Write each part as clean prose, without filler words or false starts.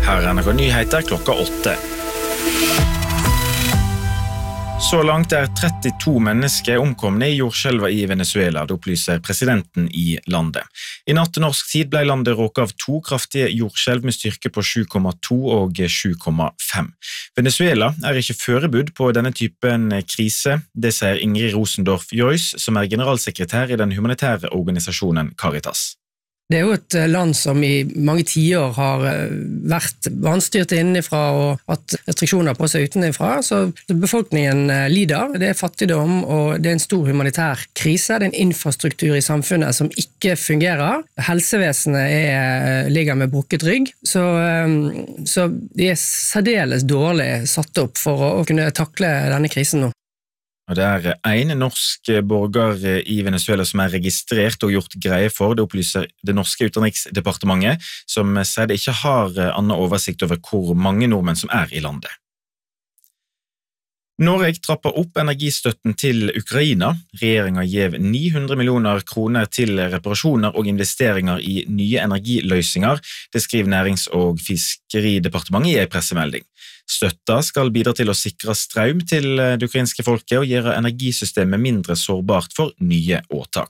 Her er NRK Nyheter klokka 8. Så langt 32 mennesker omkomne i jordskjelvet i Venezuela, det opplyser presidenten i landet. I natt norsk tid ble landet råket av 2 kraftige jordskjelv med styrke på 7,2 og 7,5. Venezuela er ikke forberedt på denne typen krise, det sier Ingrid Rosendorff-Joyce, som er generalsekretær i den humanitære organisasjonen Caritas. Det er jo et land som i mange tiår har vært vanstyrt innenfra og hatt restriksjoner på seg utenfra, så befolkningen lider. Det er fattigdom, og det er en stor humanitær krise. Det er en infrastruktur i samfunnet som ikke fungerer. Helsevesenet ligger med brukket rygg, så de er særdeles dårlig satt opp for å kunne takle denne krisen nå. Og det er en norsk borger i Venezuela som er registrert og gjort greie for, det opplyser det norske utenriksdepartementet, som sier det ikke har annen oversikt over hvor mange nordmenn som er i landet. Norge trapper opp energistøtten til Ukraina. Regjeringen gjev 900 millioner kroner til reparasjoner og investeringer i nye energiløsninger, det skriver Nærings- og Fiskeridepartementet i en pressemelding. Støtta skal bidra til å sikre strøm til det ukrainske folket og gjøre energisystemet mindre sårbart for nye åtak.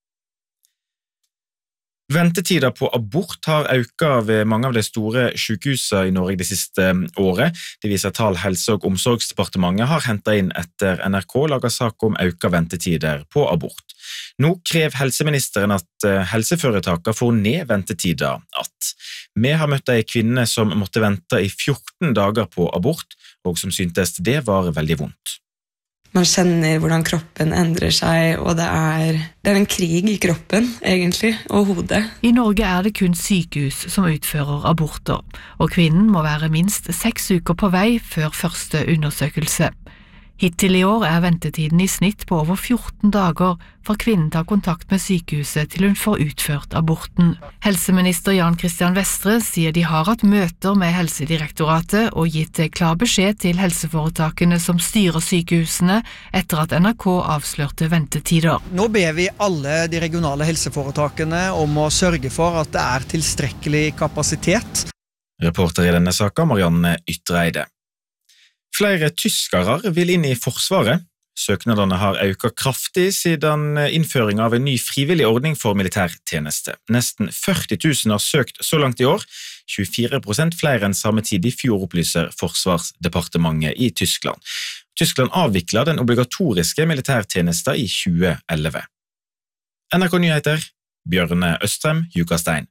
Ventetider på abort har økt ved mange av de store sykehusene i Norge det siste året. Det viser tall Helse- og omsorgsdepartementet har hentet inn etter NRK laget sak om økte ventetider på abort. Nå krever helseministeren at helseforetakene får ned ventetider. Vi har møtt en kvinne som måtte vente i 14 dager på abort, og som syntes det var veldig vondt. Man kjenner hvordan kroppen endrer seg, og det er en krig i kroppen, egentlig, og hodet. I Norge er det kun sykehus som utfører aborter, og kvinnen må være minst 6 uker på vei før første undersøkelse. Hittil i år er ventetiden i snitt på over 14 dager fra kvinnen tar kontakt med sykehuset til hun får utført aborten. Helseminister Jan Christian Vestre sier de har hatt møter med Helsedirektoratet og gitt klar beskjed til helseforetakene som styrer sykehusene etter at NRK avslørte ventetider. Nå ber vi alle de regionale helseforetakene om å sørge for at det er tilstrekkelig kapasitet. Reporter i denne saken, Marianne Ytreide. Flere tyskere vil inn i Forsvaret. Søknadene har økt kraftig siden innføring av en ny frivillig ordning for militærtjeneste. Nesten 40 000 har søkt så langt i år, 24% flere enn samme tid i fjor, opplyser Forsvarsdepartementet i Tyskland. Tyskland avviklet den obligatoriske militærtjenesten i 2011. NRK Nyheter, Bjørne Østrem, Jukastein.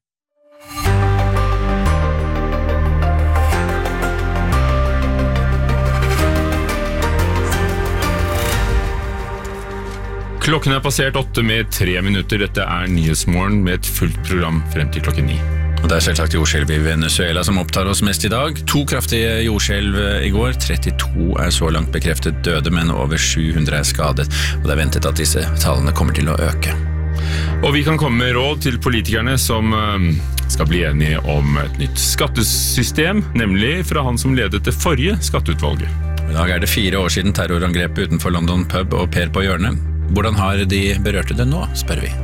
Klokken er passert 8 med 3 minutter. Dette er Nyhetsmorgen med et fullt program frem til klokken 9. Og det er selvsagt jordskjelv i Venezuela som opptar oss mest i dag. 2 kraftige jordskjelv i går. 32 er så langt bekreftet døde, men over 700 er skadet. Og det er ventet at disse tallene kommer til å øke. Og vi kan komme med råd til politikerne som skal bli enige om et nytt skattesystem, nemlig fra han som ledet det forrige skatteutvalget. I dag er det 4 år siden terrorangrepet utenfor London pub og Per på hjørnet. Hvordan har de berørte det nå, spør vi.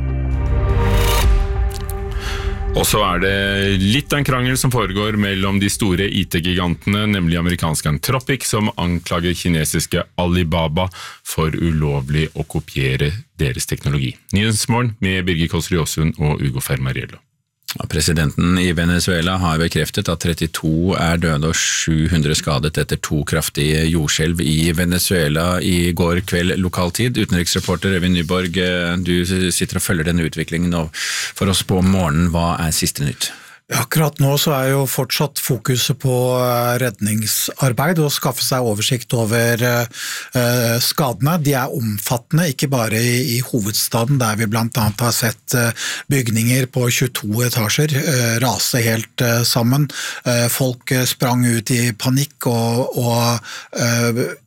Og så er det litt av en krangel som foregår mellom de store IT-gigantene, nemlig amerikanske Anthropic, som anklager kinesiske Alibaba for ulovlig å kopiere deres teknologi. Nyhetsmorgen med Birgit Kåsrud-Jåsund og Ugo Fermariello. Presidenten i Venezuela har bekreftet at 32 er døde og 700 skadet etter 2 kraftige jordskjelv i Venezuela i går kveld lokaltid. Utenriksreporter Øyvind Nyborg, du sitter og følger denne utviklingen nå for oss på morgenen. Hva er siste nytt? Akkurat nå så er jo fortsatt fokuset på redningsarbeid og skaffe seg oversikt over skadene. De er omfattende, ikke bare i hovedstaden, der vi blant annet har sett bygninger på 22 etasjer rase helt sammen. Folk sprang ut i panikk og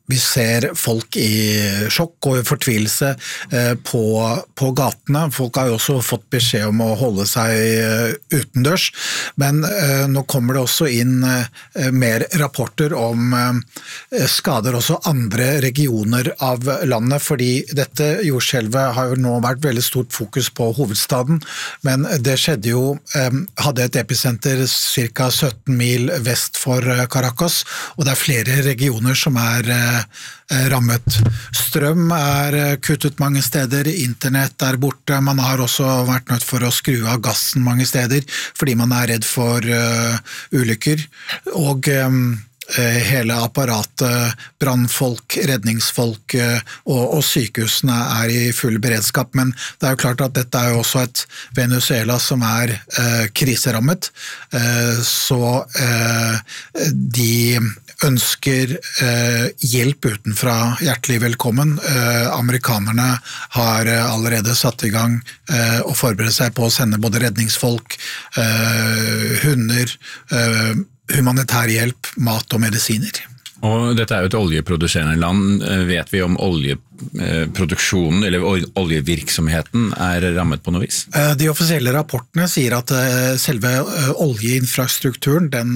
Vi ser folk i sjokk og i fortvilelse på gatene. Folk har jo også fått beskjed om å holde seg utendørs, men nå kommer det også inn mer rapporter om skader også andre regioner av landet, fordi dette jordskjelvet har jo nå vært veldig stort fokus på hovedstaden, men det skjedde jo, hadde et episenter ca. 17 mil vest for Caracas, og det er flere regioner som rammet. Strøm kuttet mange steder, internett borte, man har også vært nødt for å skru av gassen mange steder, fordi man redd for ulykker, og hele apparatet, brannfolk, redningsfolk og sykehusene i full beredskap, men det jo klart at dette jo også et Venezuela som kriserammet, så de ønsker hjelp utenfra. Hjertelig velkommen. Amerikanerne har allerede satt i gang og forberedt seg på å sende både redningsfolk, hunder, humanitær hjelp, mat og medisiner. Og dette jo et oljeproduserende land. Vet vi om oljeproduksjonen eller oljevirksomheten rammet på noe vis? De offisielle rapportene sier at selve oljeinfrastrukturen den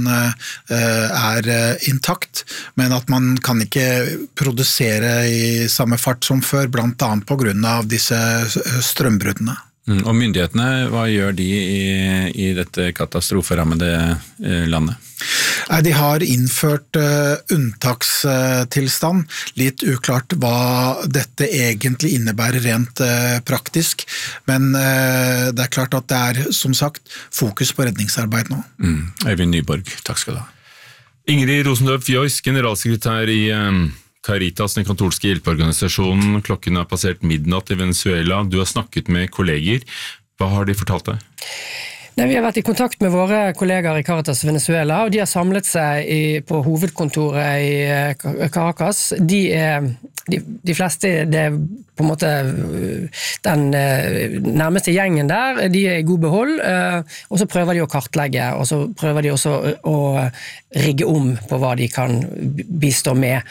intakt, men at man kan ikke produsere i samme fart som før, blant annet på grunn av disse strømbruddene. Og myndighetene, hva gjør de i dette katastroferammede landet? De har innført unntakstilstand, litt uklart hva dette egentlig innebærer rent praktisk, men det klart at det som sagt fokus på redningsarbeid nå. Øyvind Nyborg, takk skal du ha. Ingrid Rosendorff Joyce, generalsekretær i Caritas, den katolske hjelpeorganisasjonen. Klokken passert midnatt i Venezuela. Du har snakket med kolleger. Hva har de fortalt deg? Vi har vært i kontakt med våre kolleger i Caritas Venezuela, og de har samlet seg på hovedkontoret i Caracas. De fleste, det på en måte den nærmeste gjengen der, de i god behold, og så prøver de å kartlegge, og så prøver de også å rigge om på hva de kan bistå med.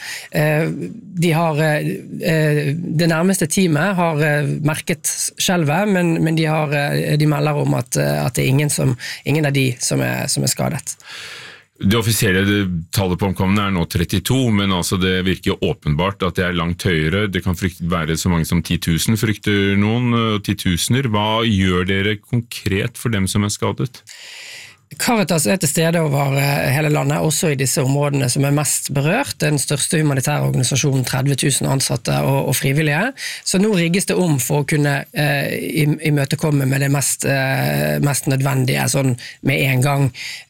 Det nærmeste teamet har merket skjelvet, men de melder om at det ingen av de som skadet. Det offisielle tallet på omkomne nå 32, men altså det virker åpenbart at det langt høyere. Det kan være så mange som 10 000, frykter noen, 10 000. Hva gjør dere konkret for dem som skadet? Caritas til stede over hele landet, også i disse områdene som mest berørt. Den største humanitære organisasjonen, 30 000 ansatte og frivillige. Så nå rigges det om for å kunne imøtekomme med det mest nødvendige, sånn med en gang.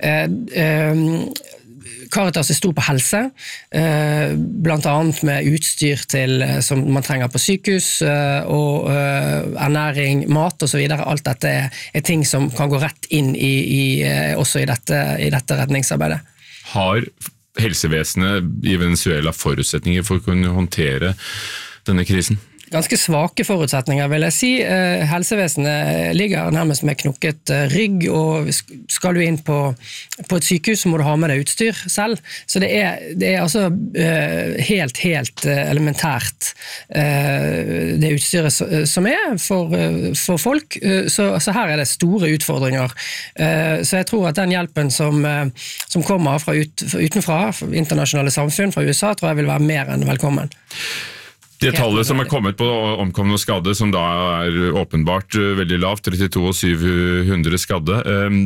Caritas stor på helse, blant annet med utstyr som man trenger på sykehus, og ernæring, mat og så videre. Alt dette ting som kan gå rett inn også i dette redningsarbeidet. Har helsevesenet i Venezuela forutsetninger for å kunne håndtere denne krisen? Ganske svake forutsetninger, vil jeg si. Helsevesenet ligger nærmest med knokket rygg, og skal du inn på et sykehus, så må du ha med deg utstyr selv. Så det altså helt elementært det utstyret som for folk. Så her det store utfordringer. Så jeg tror at den hjelpen som kommer fra utenfra, internasjonale samfunn, fra USA, tror jeg vil være mer enn velkommen. Det tallet som kommet på omkomne og skadde, som da åpenbart veldig lavt, 32 og 700 skadde,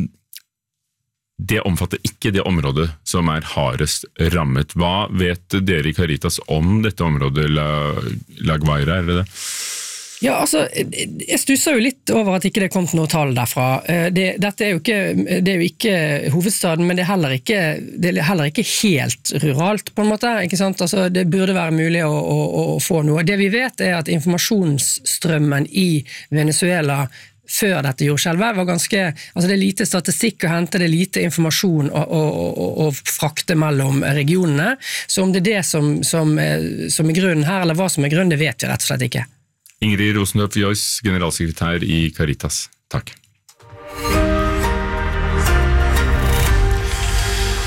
det omfatter ikke det området som hardest rammet. Hva vet dere i Caritas om dette området, La Guaira, det? Ja, altså, jeg stusser jo litt over at ikke det kom noe tall derfra. Dette det jo ikke hovedstaden, men det heller ikke helt ruralt, på en måte, ikke sant? Altså, det burde være mulig å få noe. Det vi vet at informasjonsstrømmen i Venezuela før dette jordskjelvet var ganske, altså det lite statistikk å hente, det lite informasjon å frakte mellom regionene, så om det som grunnen her, eller hva som grunnen, det vet vi rett og slett ikke. Ingrid Rosendorff Joyce, generalsekretær i Caritas. Takk.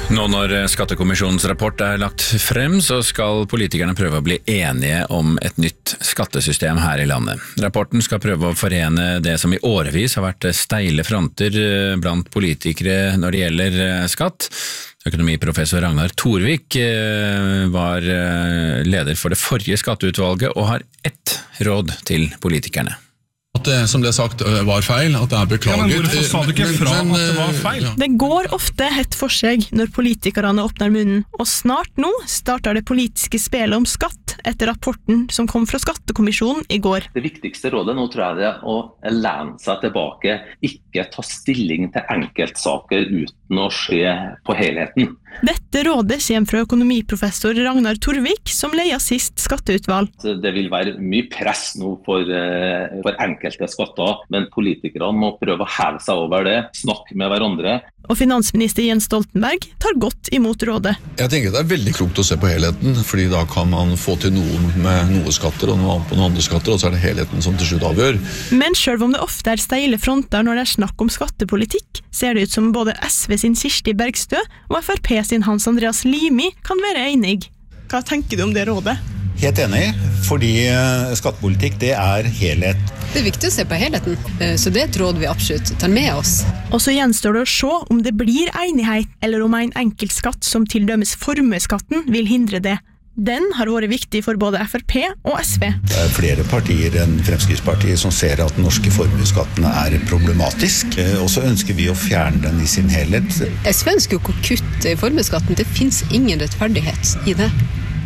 Nå når Skattekommisjonens rapport lagt frem, så skal politikerne prøve å bli enige om et nytt skattesystem her i landet. Rapporten skal prøve å forene det som i årevis har vært steile fronter blant politikere når det gjelder skatt. Økonomiprofessor Ragnar Torvik var leder for det forrige skatteutvalget og har ett råd til politikerne. At det, som det er sagt, var feil, at det beklaget. Men hvorfor sa du ikke fra at det var feil? Det går ofte hett for seg når politikerne åpner munnen, og snart nå starter det politiske spelet om skatt etter rapporten som kom fra Skattekommisjonen i går. Det viktigste rådet nå tror jeg det er å lene seg tilbake, ikke ta stilling til enkeltsaker uten å se på helheten. Dette rådet kommer fra økonomiprofessor Ragnar Torvik, som leier sist skatteutvalg. Det vil være mye press nå for enkelte skatter, men politikerne må prøve å heve seg over det, snakke med hverandre. Og finansminister Jens Stoltenberg tar godt imot rådet. Jeg tenker det er veldig klokt å se på helheten, fordi da kan man få til noe med noe skatter og noe annet på noen andre skatter, og så er det helheten som til slutt avgjør. Men selv om det ofte er steile fronter når det er snakk om skattepolitikk, ser det ut som både SV sin Kirsti Bergstø og FrP sin Hans Andreas Limi kan være enig. Hva tenker du om det rådet? Helt enig, fordi skattepolitikk det er helhet. Det er viktig å se på helheten, så det er et råd vi absolutt tar med oss. Og så gjenstår det å se om det blir enighet, eller om en enkeltskatt som til dømes formuesskatten vil hindre det. Den har vært viktig for både FrP og SV. Det er flere partier enn Fremskrittspartiet som ser at den norske formuesskatten er problematisk, og så ønsker vi å fjerne den i sin helhet. SV ønsker jo ikke å kutte i formuesskatten, det finnes ingen rettferdighet i det.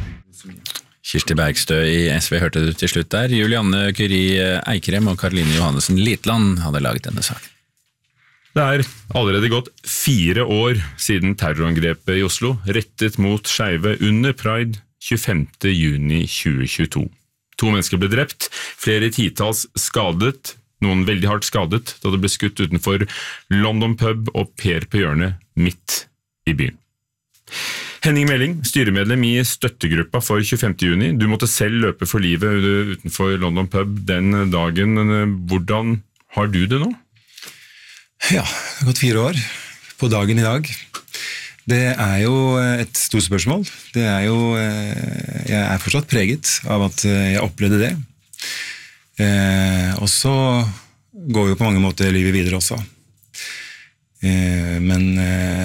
Kirsti Bergstø i SV hørte du til slutt der. Julianne Curie Eikrem og Karoline Johannessen Litland hadde laget denne saken. Det er allerede gått 4 år siden terrorangrepet i Oslo, rettet mot skeive under Pride 25. juni 2022. 2 mennesker ble drept, flere titalls skadet, noen veldig hardt skadet da det ble skutt utenfor London Pub og Per på hjørnet midt i byen. Henning Melling, styremedlem i støttegruppa for 25. juni. Du måtte selv løpe for livet utenfor London Pub den dagen. Hvordan har du det nå? Ja, det har gått 4 år på dagen i dag. Det er jo et stort spørsmål. Det er jo, jeg er fortsatt preget av at jeg opplevde det. Og så går jo på mange måter livet videre også. Men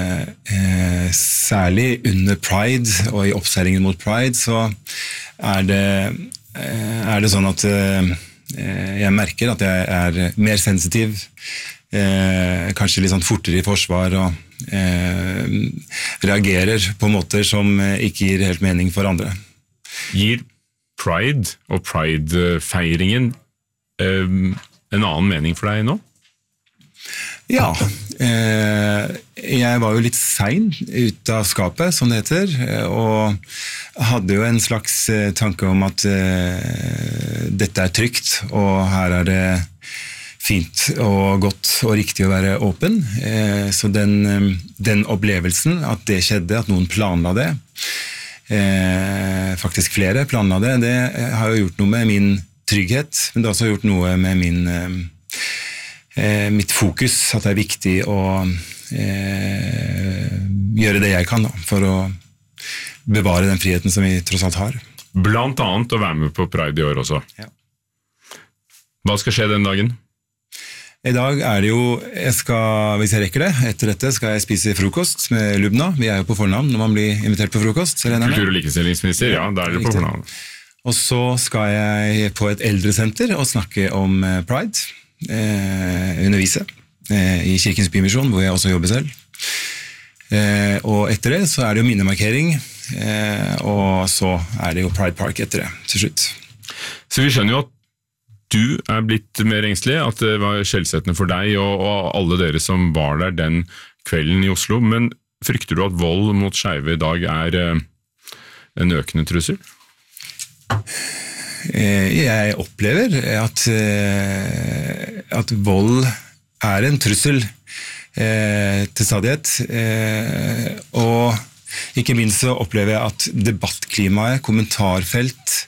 særlig under Pride og i oppseilingen mot Pride så er det sånn at jeg merker at jeg er mer sensitiv, kanskje litt sånn fortere i forsvar og reagerer på måter som ikke gir helt mening for andre. Gir Pride og Pride-feiringen en annen mening for deg nå? Ja, jeg var jo litt sein ut av skapet, som det heter, og hadde jo en slags tanke om at dette er trygt, og her er det fint og godt og riktig å være åpen. Så den opplevelsen at det skjedde, at noen planla det, faktisk flere planla det, det har jo gjort noe med min trygghet, men det har også gjort noe med mitt fokus, at det er viktig å gjøre det jeg kan da, for å bevare den friheten som vi tross alt har. Blant annet å være med på Pride i år også. Ja. Hva skal skje den dagen? I dag er det jo, hvis jeg rekker det, etter dette skal jeg spise frokost med Lubna. Vi er jo på fornavn når man blir invitert på frokost. Kultur- og likestillingsminister, ja, da er det på fornavn. Og så skal jeg på et eldresenter og snakke om Pride. Undervise i Kirkens Bymisjon, hvor jeg også jobber selv. Og etter det så er det jo minnemarkering, og så er det jo Pride Park etter det, til slutt. Så vi skjønner jo at du er blitt mer engstelig, at det var skjellsettende for deg og alle dere som var der den kvelden i Oslo, men frykter du at vold mot skeive i dag er en økende trussel? Jeg opplever at vold er en trussel til stadighet, og ikke minst så opplever jeg at debattklimaet, kommentarfelt,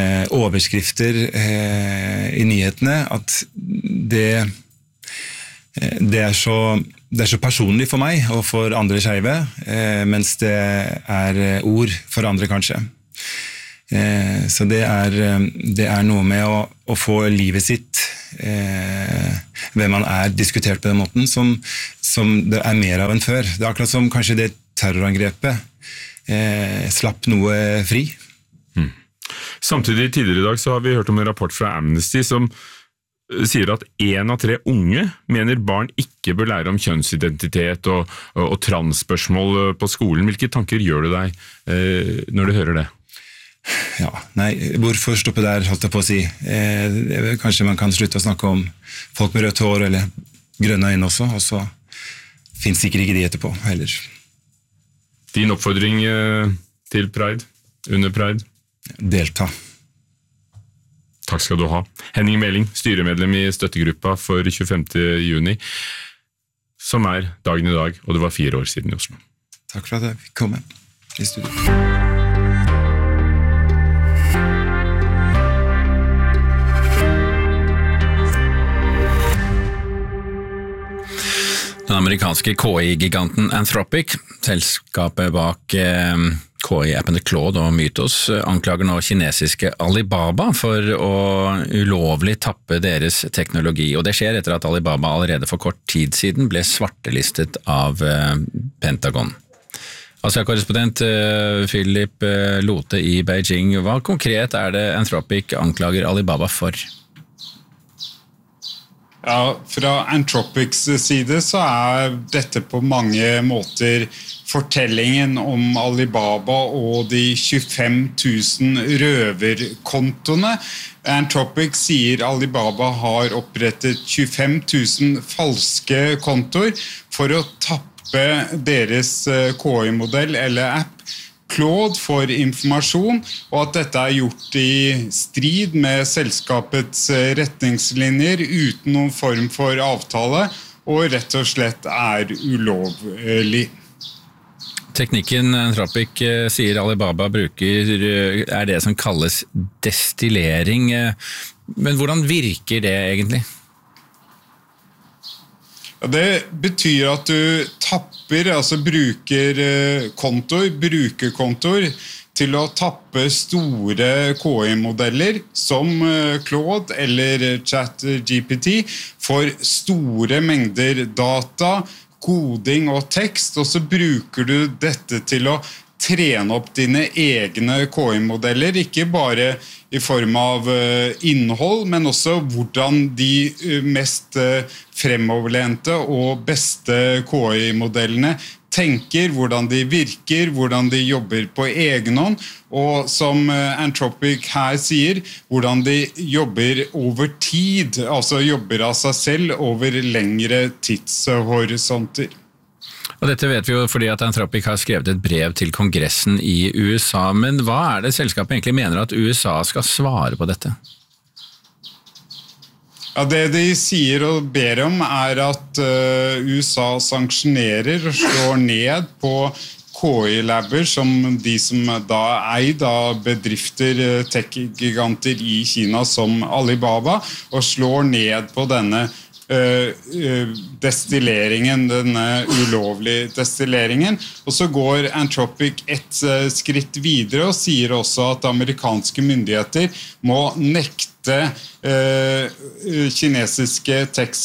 overskrifter i nyhetene, at det det er så personlig for meg og for andre skeive, mens det er ord for andre kanskje. Så det er noe med å få livet sitt, hvem man er, diskutert på den måten, som det er mer av enn før. Det er akkurat som kanskje det terrorangrepet slapp noe fri. Samtidig tidligere i dag så har vi hørt om en rapport fra Amnesty som sier at 1 av 3 unge mener barn ikke bør lære om kjønnsidentitet og transspørsmål på skolen. Hvilke tanker gjør du deg når du hører det? Ja, nei, hvorfor stoppe der, holdt jeg på å si. Kanskje man kan slutte å snakke om folk med rødt hår eller grønne øyne også, og så finnes sikkert ikke de etterpå heller. Din oppfordring til Pride, under Pride? Delta. Takk skal du ha. Henning Meling, styremedlem i støttegruppa for 25. juni, som er dagen i dag, og det var 4 år siden i Oslo. Takk for at jeg fikk komme i studio. Den amerikanske KI-giganten Anthropic, selskapet bak KI-appene Claude og Mythos, anklager nå kinesiske Alibaba for å ulovlig tappe deres teknologi, og det skjer etter at Alibaba allerede for kort tid siden ble svartelistet av Pentagon. Asia-korrespondent Philip Lote i Beijing, hva konkret er det Anthropic anklager Alibaba for? Ja, fra Anthropics side så er dette på mange måter fortellingen om Alibaba og de 25 000 røverkontoene. Anthropics sier Alibaba har opprettet 25 000 falske kontoer for å tappe deres KI-modell eller app Claude for informasjon, og at dette er gjort i strid med selskapets retningslinjer uten noen form for avtale, og rett og slett er ulovlig. Teknikken Anthropic sier Alibaba bruker er det som kalles destillering, men hvordan virker det egentlig? Det betyr at du tapper, altså bruker brukerkontoer til å tappe store KI-modeller som Claude eller ChatGPT for store mengder data, koding og tekst, og så bruker du dette til å trene opp dine egne KI-modeller, ikke bare i form av innhold, men også hvordan de mest fremoverlente og beste KI-modellene tenker, hvordan de virker, hvordan de jobber på egen hånd, og som Anthropic her sier, hvordan de jobber over tid, altså jobber av seg selv over lengre tidshorisonter. Og dette vet vi jo fordi at Anthropic har skrevet et brev til Kongressen i USA, men hva er det selskapet egentlig mener at USA skal svare på dette? Ja, det de sier og ber om er at USA sanksjonerer og slår ned på KI-labber som de som da eid av bedrifter, tech-giganter i Kina som Alibaba, og slår ned på denne destilleringen, denne ulovlige destilleringen. Og så går Anthropic et skritt videre og sier også at amerikanske myndigheter må nekte kinesiske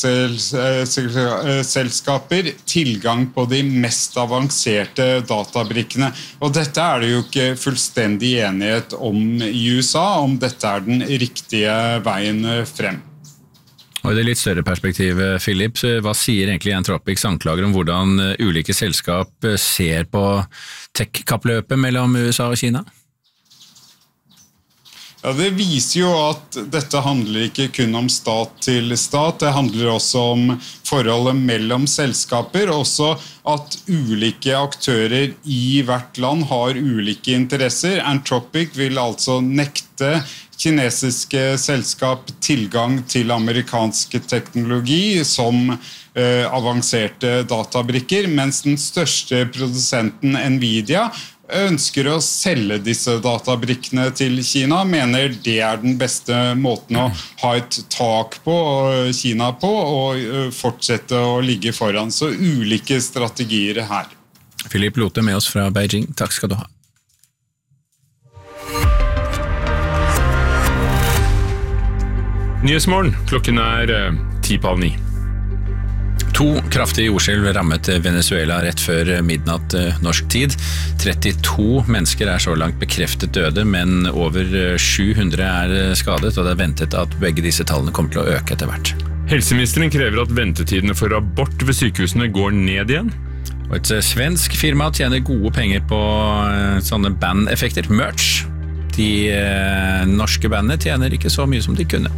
tech-selskaper tilgang på de mest avanserte databrikkene. Og dette er det jo ikke fullstendig enighet om i USA, om dette er den riktige veien frem. Og i det litt større perspektivet, Philip, hva sier egentlig Anthropics anklager om hvordan ulike selskap ser på tech-kappløpet mellom USA og Kina? Ja, det viser jo at dette handler ikke kun om stat til stat, det handler også om forholdet mellom selskaper, også at ulike aktører i hvert land har ulike interesser. Anthropic vil altså nekte kinesiske selskap tilgang til amerikansk teknologi som avanserte databrikker, mens den største produsenten Nvidia ønsker å selge disse databrikkene til Kina, mener det den beste måten å ha et tak på Kina på og fortsette å ligge foran. Så ulike strategier her. Philip Lote med oss fra Beijing. Takk skal du ha. Nyhetsmorgen, klokken 9:10. 2 kraftige jordskjelv rammet Venezuela rett før midnatt norsk tid. 32 mennesker så langt bekreftet døde, men over 700 skadet, og det ventet at begge disse tallene kommer til å øke etter hvert. Helseministeren krever at ventetidene for abort ved sykehusene går ned igjen. Og et svensk firma tjener gode penger på sånne bandeffekter, merch. De norske bandene tjener ikke så mye som de kunne.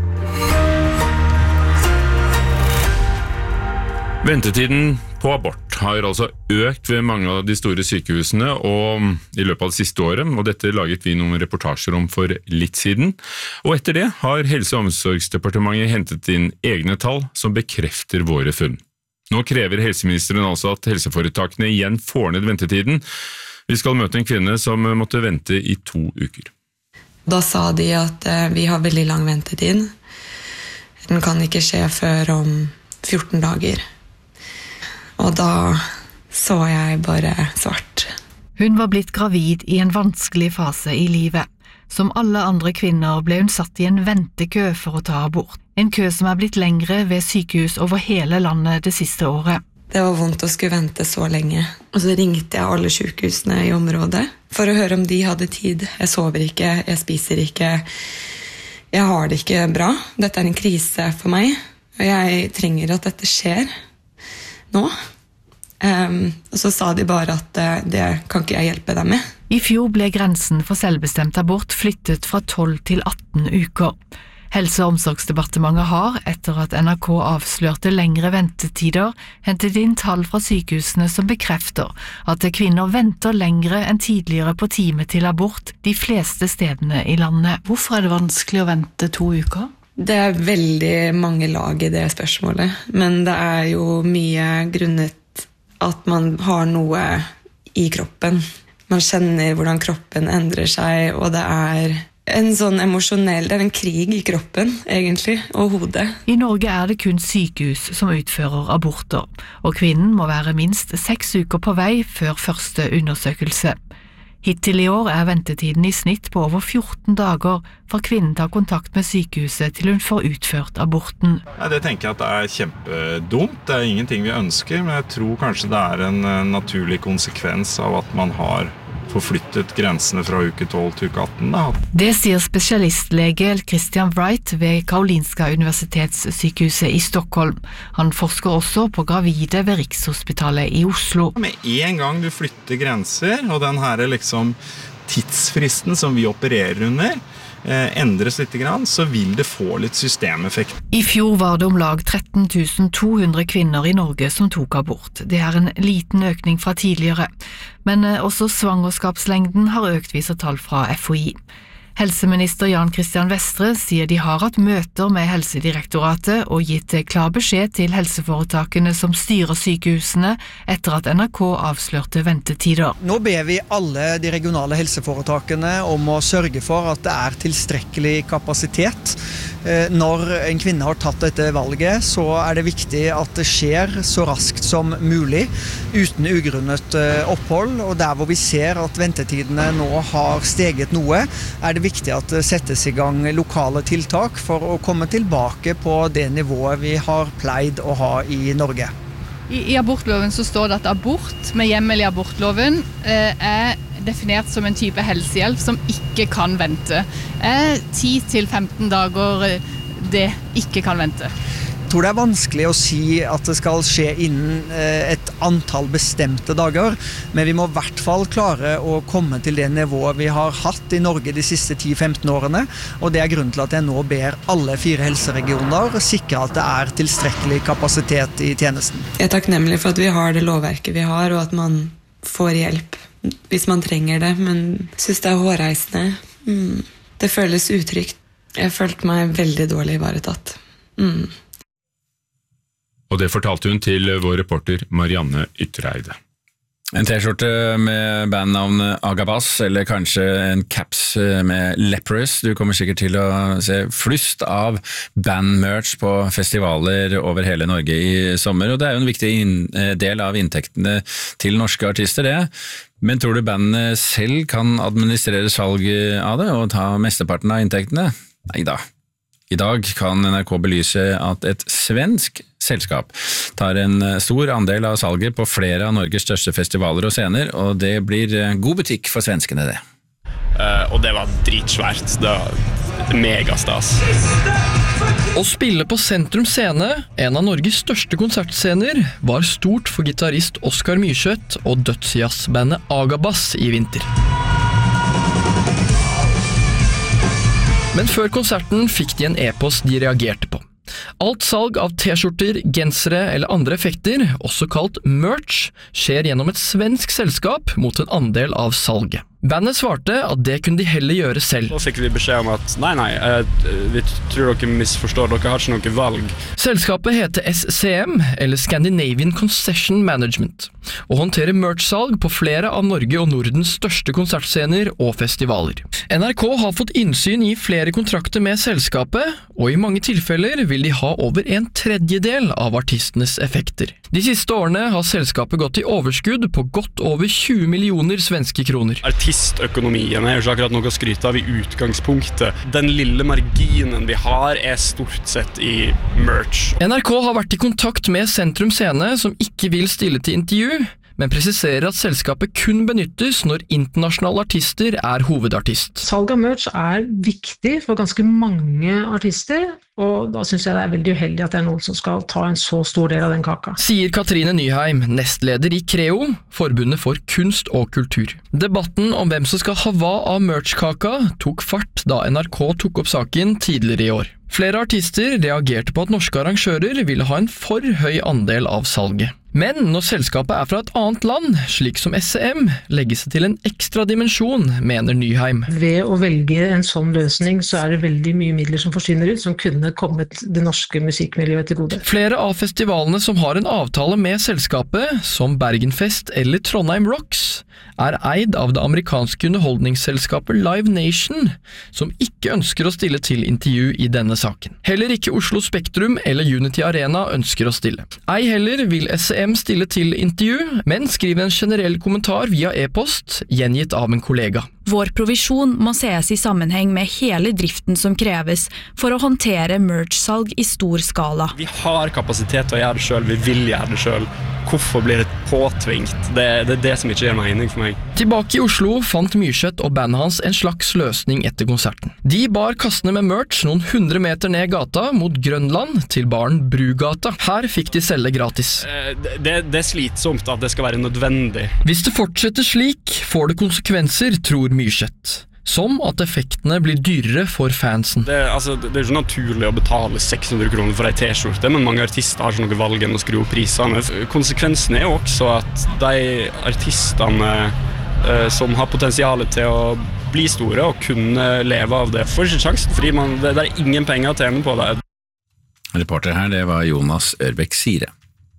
Ventetiden på abort har altså økt ved mange av de store sykehusene og i løpet av det siste året, og dette laget vi noen reportasjer om for litt siden. Og etter det har Helse- og omsorgsdepartementet hentet inn egne tall som bekrefter våre funn. Nå krever helseministeren altså at helseforetakene igjen får ned ventetiden. Vi skal møte en kvinne som måtte vente i 2 uker. Da sa de at vi har veldig lang ventetid. Den kan ikke skje før om 14 dager. Og da så jeg bare svart. Hun var blitt gravid i en vanskelig fase i livet. Som alle andre kvinner ble hun satt i en ventekø for å ta abort. En kø som blitt lengre ved sykehus over hele landet det siste året. Det var vondt å skulle vente så lenge. Og så ringte jeg alle sykehusene i området for å høre om de hadde tid. Jeg sover ikke, jeg spiser ikke. Jeg har det ikke bra. Dette en krise for meg, og jeg trenger at dette skjer nå. Og så sa de bare at det kan ikke jeg hjelpe deg med. I fjor ble grensen for selvbestemt abort flyttet fra 12 til 18 uker. Helse- og omsorgsdepartementet har, etter at NRK avslørte lengre ventetider, hentet inn tall fra sykehusene som bekrefter at kvinner venter lengre enn tidligere på time til abort de fleste stedene i landet. Hvorfor det vanskelig å vente 2 uker? Det veldig mange lag i det spørsmålet, men det jo mye grunnet at man har noe i kroppen. Man kjenner hvordan kroppen endrer seg, og det en sånn emosjonell, det en krig i kroppen, egentlig, og hodet. I Norge det kun sykehus som utfører aborter, og kvinnen må være minst 6 uker på vei før første undersøkelse. Hittil i år ventetiden i snitt på over 14 dager fra kvinnen tar kontakt med sykehuset til hun får utført aborten. Det tenker jeg at det kjempedumt. Det ingenting vi ønsker, men jeg tror kanskje det en naturlig konsekvens av at man har forflyttet grensene fra uke 12 til uke 18. Da. Det sier spesialistlege Christian Wright ved Karolinska universitetssykehuset i Stockholm. Han forsker også på gravide ved Rikshospitalet i Oslo. Med en gang du flytter grenser, og den her tidsfristen som vi opererer under, endres litt grann, så vil det få litt systemeffekt. I fjor var det om lag 13 200 kvinner i Norge som tok abort. Det en liten økning fra tidligere, men også svangerskapslengden har økt, viser tall fra FHI. Helseminister Jan Christian Vestre sier de har hatt møter med Helsedirektoratet og gitt klar beskjed til helseforetakene som styrer sykehusene etter at NRK avslørte ventetider. Nå ber vi alle de regionale helseforetakene om å sørge for at det tilstrekkelig kapasitet. Når en kvinne har tatt dette valget, så det viktig at det skjer så raskt som mulig, uten ugrunnet opphold. Og der hvor vi ser at ventetidene nå har steget noe, det viktig at det settes i gang lokale tiltak for å komme tilbake på det nivået vi har pleid å ha i Norge. I abortloven så står det at abort med hjemmel i abortloven definert som en type helsehjelp som ikke kan vente. 10 til 15 dager det ikke kan vente. Jeg tror det vanskelig å si at det skal skje innen et antall bestemte dager, men vi må i hvert fall klare å komme til det nivået vi har hatt i Norge de siste 10-15 årene, og det grunnen til at jeg nå ber alle 4 helseregioner sikre at det tilstrekkelig kapasitet i tjenesten. Jeg takknemlig for at vi har det lovverket vi har, og at man får hjelp hvis man trenger det, men jeg synes det hårreisende. Det føles utrygt. Jeg følte meg veldig dårlig ivaretatt. Og det fortalte hun til vår reporter Marianne Ytreide. En t-skjorte med bandnavn Agabas, eller kanskje en caps med Leprous. Du kommer sikkert til å se flust av bandmerch på festivaler over hele Norge i sommer, og det er jo en viktig del av inntektene til norske artister, det. Men tror du bandene selv kan administrere salg av det, og ta mesteparten av inntektene? Neida. I dag kan NRK belyse at et svensk selskap tar en stor andel av salget på flere av Norges største festivaler og scener, og det blir god butikk for svenskene det. Og det var dritsvært, det var megastas. Å spille på Sentrum Scene, en av Norges største konsertscener, var stort for gitarist Oskar Myrskjøtt og dødsjazzbandet Agabas i vinter. Men før konserten fikk de en e-post de reagerte på. Alt salg av t-skjorter, gensere eller andre effekter, også kalt merch, skjer gjennom et svensk selskap mot en andel av salget. Bandet svarte at det kunne de heller gjøre selv. Så fikk vi beskjed om at nei, vi tror dere misforstår, dere har ikke noe valg. Selskapet heter SCM, eller Scandinavian Concession Management, og håndterer merch-salg på flere av Norge og Nordens største konsertscener og festivaler. NRK har fått innsyn i flere kontrakter med selskapet, og i mange tilfeller vil de ha over 1/3 av artistenes effekter. De siste årene har selskapet gått i overskudd på godt over 20 millioner svenske kroner. Artistøkonomien er jo ikke akkurat noe å skryte av i utgangspunktet. Den lille marginen vi har er stort sett i merch. NRK har vært i kontakt med Sentrum Scene, som ikke vil stille til intervju, men presiserer at selskapet kun benyttes når internasjonale artister er hovedartist. Salg av merch er viktig for ganske mange artister, og da synes jeg det er veldig uheldig at det er noen som skal ta en så stor del av den kaka. Sier Katrine Nyheim, nestleder i Creo, Forbundet for kunst og kultur. Debatten om hvem som skal ha hva av merch-kaka tok fart da NRK tok opp saken tidligere i år. Flere artister reagerte på at norske arrangører ville ha en for høy andel av salget. Men når selskapet er fra et annet land, slik som SCM, legges det til en ekstra dimensjon, mener Nyheim. Ved å velge en sånn løsning så er det veldig mye midler som forsvinner ut, som kunne kommet det norske musikkmiljøet til gode. Flere av festivalene som har en avtale med selskapet, som Bergenfest eller Trondheim Rocks, er eid av det amerikanske underholdningsselskapet Live Nation, som ikke ønsker å stille til intervju i denne saken. Heller ikke Oslo Spektrum eller Unity Arena ønsker å stille. Ei heller vil SCM stille til intervju, men skriver en generell kommentar via e-post, gjengitt av en kollega. Vår provisjon må ses i sammenheng med hele driften som kreves for å håndtere merch-salg i stor skala. Vi har kapasitet til å gjøre det selv, vi vil gjøre det selv. Hvorfor blir det påtvingt? Det er det som ikke gir mening for meg. Tilbake i Oslo fant Myrskjøtt og bandet hans en slags løsning etter konserten. De bar kassene med merch noen 100 meter ned gata mot Grønland til baren Brugata. Her fikk de selge gratis. Det er slitsomt at det skal være nødvendig. Hvis det fortsetter slik, får det konsekvenser, tror Myrskjøtt. Som at effektene blir dyrere for fansen. Det er ikke naturlig å betale 600 kroner for en t-skjorte, men mange artister har ikke noe valg enn å skru opp prisene. Konsekvensen er jo også at de artistene som har potensialet til å bli store og kunne leve av det, får ikke sjansen, fordi det er ingen penger å tjene på det. Reporter her, det var Jonas Ørbekk Sire.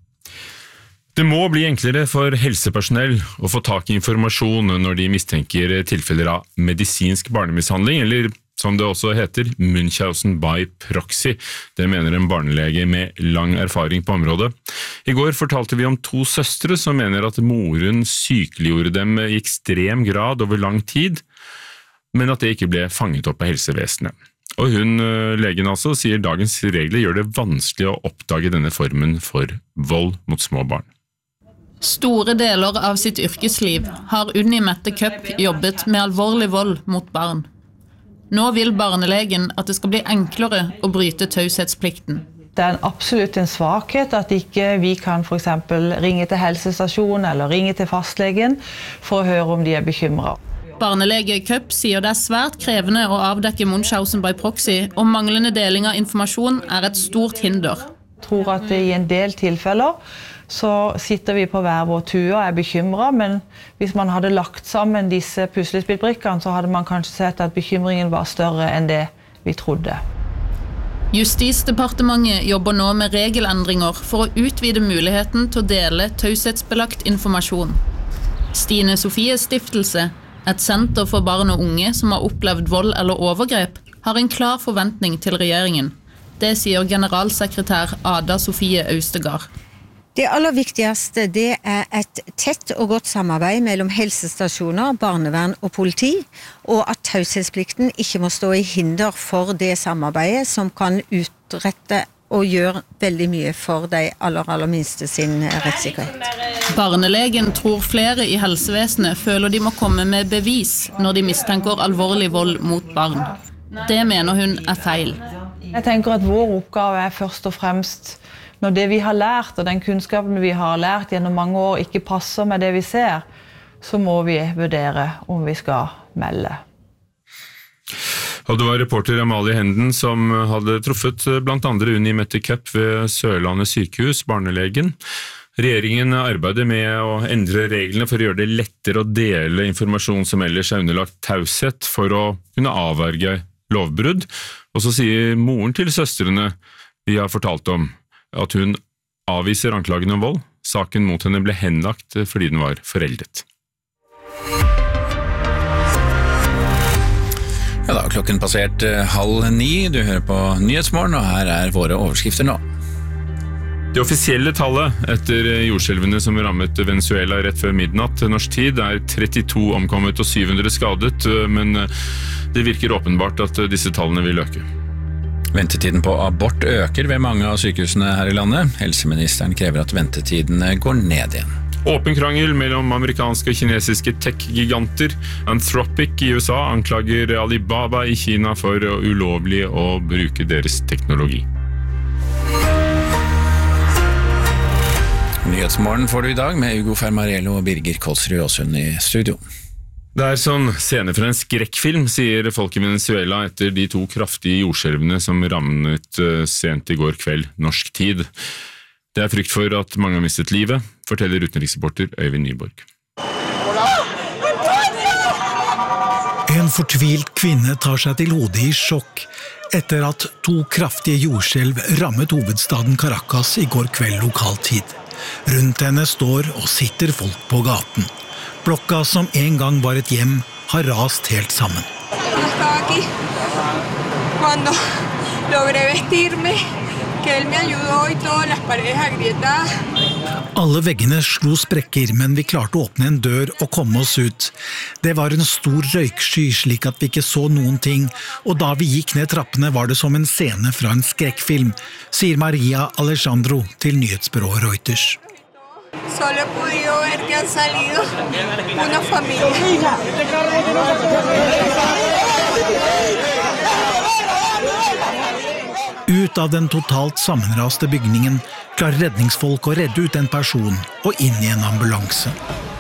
Det må bli enklere for helsepersonell å få tak i informasjon når de mistenker tilfeller av medisinsk barnemishandling, eller som det også heter, Munchausen by proxy. Det mener en barnelege med lang erfaring på området. I går fortalte vi om 2 søstre som mener at moren sykeliggjorde dem i ekstrem grad over lang tid, men at det ikke ble fanget opp av helsevesenet. Og legen altså, sier dagens regler gjør det vanskelig å oppdage denne formen for vold mot små barn. Store deler av sitt yrkesliv har Unni Mette Køpp jobbet med alvorlig vold mot barn. Nå vil barnelegen at det skal bli enklere å bryte taushetsplikten. Det er absolutt en svakhet at ikke vi kan for eksempel ringe til helsestasjonen eller ringe til fastlegen for å høre om de er bekymret. Barnelege Køpp sier det er svært krevende å avdekke Munchausen by proxy, og manglende deling av informasjon er et stort hinder. Jeg tror at i en del tilfeller så sitter vi på hver vår tue og er bekymret, men hvis man hadde lagt sammen disse puslespillbrikkene, så hadde man kanskje sett at bekymringen var større enn det vi trodde. Justisdepartementet jobber nå med regelendringer for å utvide muligheten til å dele taushetsbelagt informasjon. Stine Sofies stiftelse, et senter for barn og unge som har opplevd vold eller overgrep, har en klar forventning til regjeringen. Det sier generalsekretær Ada Sofie Austegard. Det aller viktigste det et tett og godt samarbeid mellom helsestasjoner, barnevern og politi, og at taushetsplikten ikke må stå i hinder for det samarbeidet som kan utrette og gjøre veldig mye for de aller minste sin rettssikkerhet. Barnelegen tror flere i helsevesenet føler de må komme med bevis når de mistenker alvorlig vold mot barn. Det mener hun feil. Jeg tenker at vår oppgave først og fremst når det vi har lært, og den kunnskapen vi har lært gjennom mange år ikke passer med det vi ser, så må vi vurdere om vi skal melde. Og det var reporter Amalie Henden som hadde truffet blant andre Unni Mette Køpp ved Sørlandet sykehus, barnelegen. Regjeringen arbeider med å endre reglene for å gjøre det lettere å dele informasjon som ellers underlagt taushet for å kunne avverge lovbrudd. Og så sier moren til søstrene vi har fortalt om, at hun avviser anklagen om vold. Saken mot henne ble henlagt fordi den var foreldet. Ja, da har klokken passert 8:30. Du hører på Nyhetsmorgen, og her våre overskrifter nå. Det offisielle tallet etter jordskjelvene som rammet Venezuela rett før midnatt norsk tid 32 omkommet og 700 skadet, men det virker åpenbart at disse tallene vil øke. Ventetiden på abort øker ved mange av sykehusene her i landet. Helseministeren krever at ventetidene går ned igjen. Åpen krangel mellom amerikanske og kinesiske tech-giganter. Anthropic i USA anklager Alibaba i Kina for ulovlig å bruke deres teknologi. Nyhetsmorgen får du i dag med Hugo Fermariello og Birger Kolsrud Åsund i studio. Det som scene fra en skrekkfilm, sier folk i Venezuela etter de 2 kraftige jordskjelvene som rammet sent i går kveld norsk tid. Det frykt for at mange har mistet livet, forteller utenriksreporter Øyvind Nyborg. En fortvilt kvinne tar seg til hodet i sjokk etter at 2 kraftige jordskjelv rammet hovedstaden Caracas i går kveld lokal tid. Rundt henne står og sitter folk på gaten. Blokka som en gang var et hjem har rast helt sammen. Alle veggene slo sprekker, men vi klarte å åpne en dør og komme oss ut. Det var en stor røyksky slik at vi ikke så noen ting, og da vi gikk ned trappene var det som en scene fra en skrekkfilm, sier Maria Alejandro til nyhetsbyrået Reuters. Solo he podido ver que han salido una familia. Ut av den totalt sammenraste bygningen klarer redningsfolk å redde ut en person og inn i en ambulanse.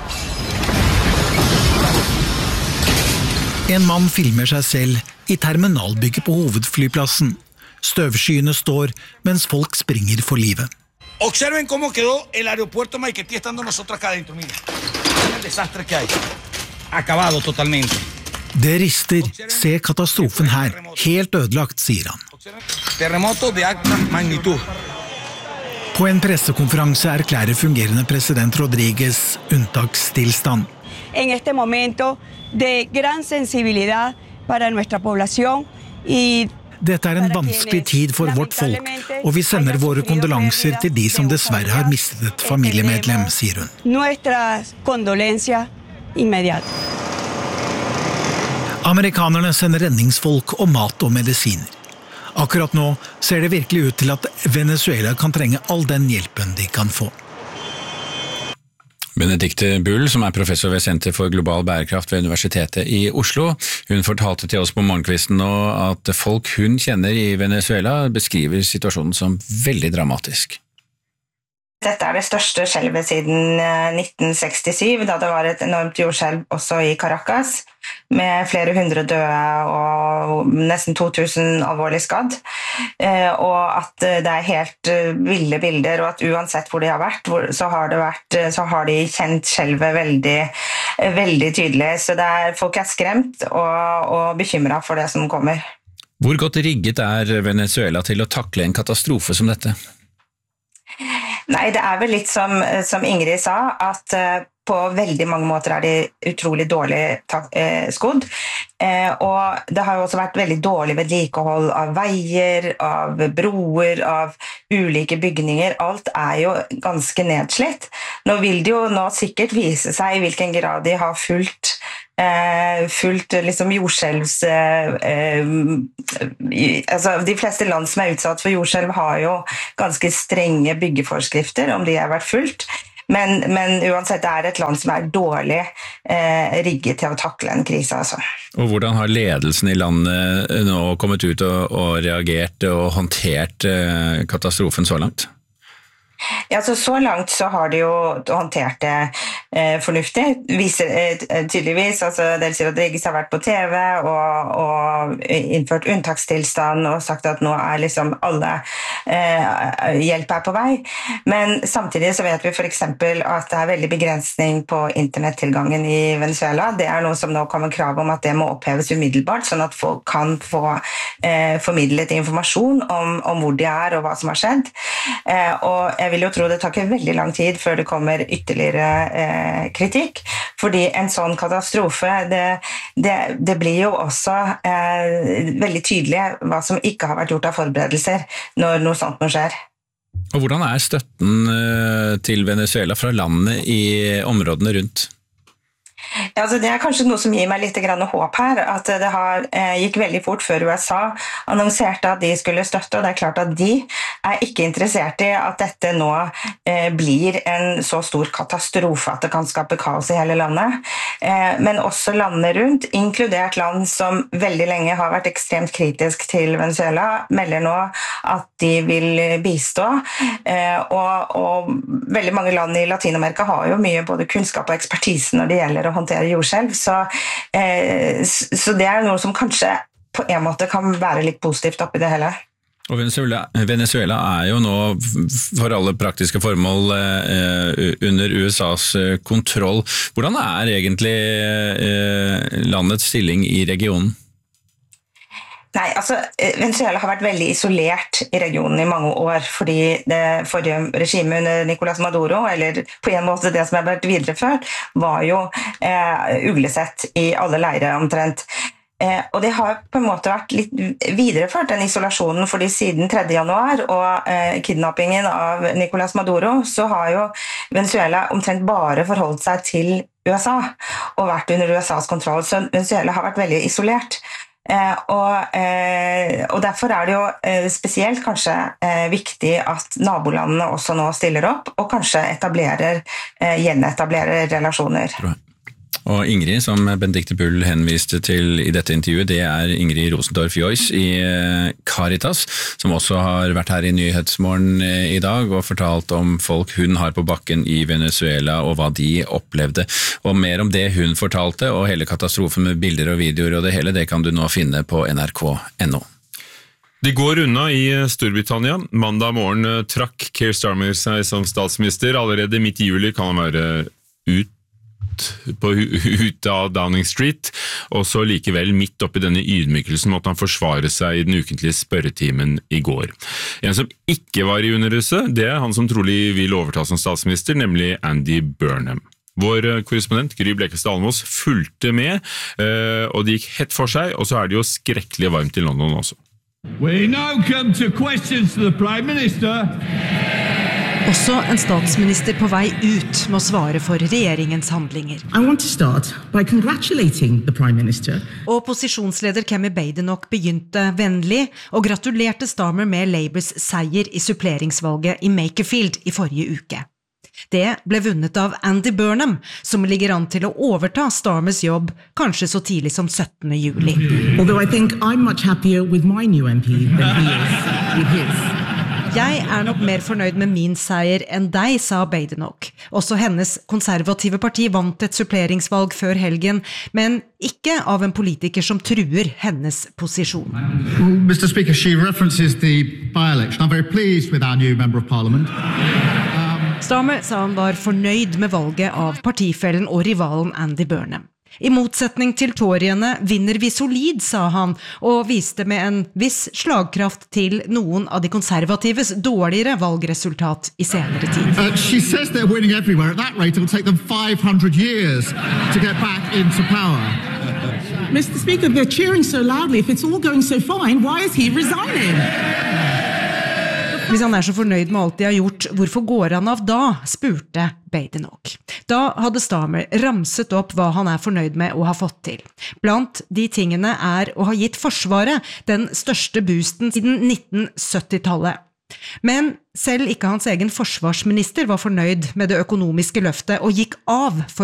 En mann filmer seg selv i terminalbygget på hovedflyplassen. Støvskyene står mens folk springer for livet. Observen cómo quedó el aeropuerto Maiquetía estando nosotros acá adentro, mira. El desastre que hay. Acabado totalmente. Det rister. Se katastrofen her. Helt ødelagt, sier han. Terremoto de alta magnitud. På en pressekonferanse erklærer fungerende president Rodríguez unntakstilstand. En este momento de gran sensibilidad para nuestra población y Dette en vanskelig tid for vårt folk, og vi sender våre kondolanser til de som dessverre har mistet et familiemedlem, sier hun. Nuestras condolencias inmediatas. Amerikanerne sender redningsfolk og mat og medisiner. Akkurat nå ser det virkelig ut til at Venezuela kan trenge all den hjelpen de kan få. Benedikte Bull, som professor ved Senter for global bærekraft ved Universitetet i Oslo, hun fortalte til oss på morgenkvisten nå at folk hun kjenner i Venezuela beskriver situasjonen som veldig dramatisk. Dette det største skjelvet siden 1967, da det var et enormt jordskjelv også i Caracas, med flere hundre døde og nesten 2000 alvorlig skadd. Og at det helt ville bilder, og at uansett hvor de har vært, så har de kjent skjelvet veldig, veldig tydelig. Så folk skremt og bekymret for det som kommer. Hvor godt rigget Venezuela til å takle en katastrofe som dette? Nei, det vel litt som Ingrid sa, at på veldig mange måter de utrolig dårlig skodd. Og det har jo også vært veldig dårlig vedlikehold av veier, av broer, av ulike bygninger. Alt jo ganske nedslitt. Nå vil det jo sikkert vise seg i hvilken grad de har fulgt liksom jordskjelvs altså de fleste land som utsatt for jordskjelv har jo ganske strenge byggeforskrifter om de har vært fulgt, men uansett det et land som dårlig rigget til å takle en krise altså. Og hvordan har ledelsen i landet nå kommet ut og reagert og håndtert katastrofen så langt? Ja, så langt så har de jo håndtert det fornuftig, viser tydeligvis, altså det sier at Regis har vært på TV og innført unntakstilstand og sagt at nå liksom alle hjelp på vei, men samtidig så vet vi for eksempel at det veldig begrensning på internettilgangen i Venezuela, det noe som nå kommer krav om at det må oppheves umiddelbart, sånn at folk kan få formidlet informasjon om hvor de og hva som har skjedd, og jeg vil jo tro det tar ikke veldig lang tid før det kommer ytterligere kritikk, fordi en sånn katastrofe, det blir jo også veldig tydelig hva som ikke har vært gjort av forberedelser når noe sånt nå skjer. Og hvordan støtten til Venezuela fra landet i områdene rundt? Ja, altså det kanskje noe som gir meg litt grann håp her, at det gikk veldig fort før USA annonserte at de skulle støtte, og det klart at de ikke interessert i at dette nå blir en så stor katastrofe at det kan skape kaos i hele landet, men også landene rundt, inkludert land som veldig lenge har vært ekstremt kritisk til Venezuela, melder nå at de vil bistå, og veldig mange land i Latinamerika har jo mye både kunnskap og ekspertise når det gjelder å håndtere jordskjelv, så det noe som kanskje på en måte kan være litt positivt oppi det hele. Og Venezuela jo nå for alle praktiske formål under USAs kontroll. Hvordan egentlig landets stilling i regionen? Nei, altså Venezuela har vært veldig isolert i regionen i mange år, fordi det forrige regimet under Nicolás Maduro, eller på en måte det som har vært videreført, var jo uglesett i alle leire omtrent. Og det har på en måte vært litt videreført den isolasjonen, fordi siden 3. januar og kidnappingen av Nicolás Maduro, så har jo Venezuela omtrent bare forholdt seg til USA og vært under USAs kontroll, så Venezuela har vært veldig isolert. Og derfor det jo spesielt kanskje viktig at nabolandene også nå stiller opp og kanskje gjenetablerer relasjoner. Og Ingrid, som Benedikte Bull henviste til i dette intervjuet, det Ingrid Rosendorff-Joyce i Caritas, som også har vært her i Nyhetsmorgen i dag og fortalt om folk hun har på bakken i Venezuela og hva de opplevde. Og mer om det hun fortalte og hele katastrofen med bilder og videoer og det hele, det kan du nå finne på nrk.no. De går unna i Storbritannia. Mandag morgen trakk Keir Starmer seg som statsminister. Allerede midt i juli kan han være ut av Downing Street, og så likevel midt oppi denne ydmykelsen måtte han forsvare seg i den ukentlige spørretimen i går. En som ikke var i Underhuset, det han som trolig vil overta som statsminister, nemlig Andy Burnham. Vår korrespondent Gry Blekastad Almås fulgte med, og det gikk hett for seg, og så det jo skrekkelig varmt i London også. We now come to questions to the Prime Minister. Også en statsminister på vei ut må svare for regjeringens handlinger. I want to start by congratulating the Prime Minister. Og opposisjonsleder Kemi Badenoch begynte vennlig og gratulerte Starmer med Labours seier i suppleringsvalget i Makerfield i forrige uke. Det ble vunnet av Andy Burnham, som ligger an til å overta Starmers jobb kanskje så tidlig som 17. juli. Although I think I'm much happier with my new MP than he is with his. Jeg nok mer fornøyd med min seier enn deg, sa Badenoch. Også hennes konservative parti vant et suppleringsvalg før helgen, men ikke av en politiker som truer hennes posisjon. Well, Mr. Speaker, she references the by-election. I'm very pleased with our new Member of Parliament. Starmer sa han var fornøyd med valget av partifellen og rivalen Andy Burnham. I motsetning til toryene vinner vi solid, sa han, og viste med en viss slagkraft til noen av de konservatives dårligere valgresultat I senere tid. She says they're winning everywhere. At that rate, it will take them 500 years to get back into power. Mr. Speaker, they're cheering so loudly. If it's all going so fine, why is he resigning? Hvis han så fornøyd med alt de har gjort, hvorfor går han av da, spurte Badenoch. Da hadde Starmer ramset opp hva han fornøyd med å ha fått til. Blant de tingene å ha gitt forsvaret den største boosten siden 1970-tallet. Men selv ikke hans egen forsvarsminister var fornøyd med det økonomiske løftet og gikk av for